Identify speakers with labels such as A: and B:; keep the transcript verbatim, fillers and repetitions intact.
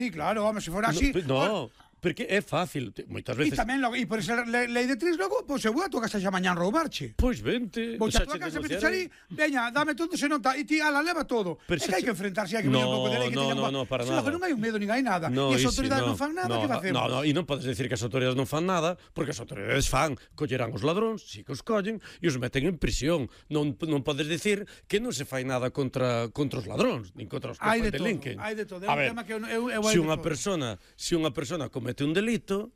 A: Sí, claro, home, se fora así...
B: No, porque é fácil, moitas
A: E
B: veces...
A: tamén, logo, e por esa lei de tres, logo, pois eu vou a tua casa xa mañán roubarche.
B: Pois vente.
A: Vou a tua casa, metes ali, veña, dame todo, se nota, e ti, ala, leva todo. É que hai que enfrentarse, hai que poñer un pouco de lei.
B: No, no, no, para nada.
A: Non hai un medo, nin hai nada. E as autoridades non fan nada, que facemos?
B: No, no, e non podes decir que as autoridades non fan nada, porque as autoridades fan, collerán os ladróns, si que os collen, e os meten en prisión. Non non podes decir que non se fai nada contra contra os ladróns, nin contra os que delinquen.
A: Hai de todo, hai de todo. É un tema que eu...
B: Se unha persona, se unha persona comete un delito,